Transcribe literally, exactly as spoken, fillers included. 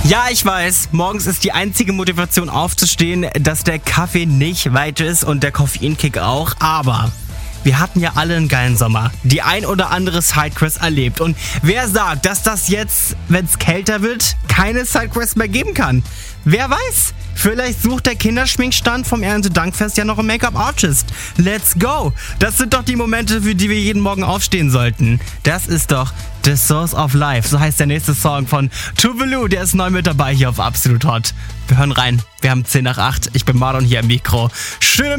Ja, ich weiß, morgens ist die einzige Motivation aufzustehen, dass der Kaffee nicht weit ist und der Koffeinkick auch, aber wir hatten ja alle einen geilen Sommer, die ein oder andere Sidequest erlebt und wer sagt, dass das jetzt, wenn es kälter wird, keine Sidequest mehr geben kann? Wer weiß? Vielleicht sucht der Kinderschminkstand vom Erntedankfest ja noch einen Make-up-Artist. Let's go! Das sind doch die Momente, für die wir jeden Morgen aufstehen sollten. Das ist doch The Source of Life. So heißt der nächste Song von Tuvalu. Der ist neu mit dabei hier auf Absolut Hot. Wir hören rein. Wir haben zehn nach acht. Ich bin Marlon hier am Mikro. Schöne